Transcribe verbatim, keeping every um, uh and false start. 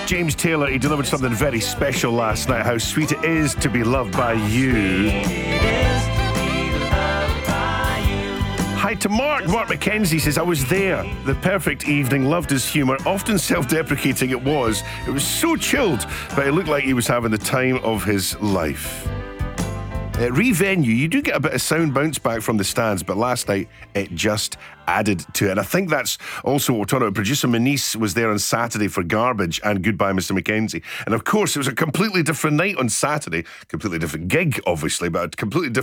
James Taylor, he delivered something very special last night. How sweet it is to be loved by you. Hi to Mark. Mark McKenzie says, I was there. The perfect evening, loved his humour, often self-deprecating it was. It was so chilled, but it looked like he was having the time of his life. Uh, Re-venue, you do get a bit of sound bounce back from the stands, but last night it just added to it. And I think that's also what we're talking about. Producer Manice was there on Saturday for Garbage and Goodbye Mister Mackenzie. And of course, it was a completely different night on Saturday. Completely different gig, obviously, but a completely different